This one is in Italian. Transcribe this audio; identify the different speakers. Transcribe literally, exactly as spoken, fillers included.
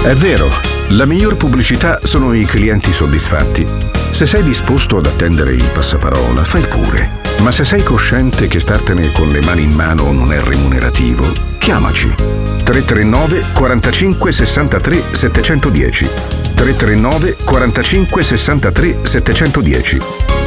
Speaker 1: È vero, la miglior pubblicità sono i clienti soddisfatti. Se sei disposto ad attendere il passaparola, fai pure. Ma se sei cosciente che startene con le mani in mano non è remunerativo, chiamaci. tre tre nove quarantacinque sessantatré settecentodieci tre tre nove quarantacinque sessantatré settecentodieci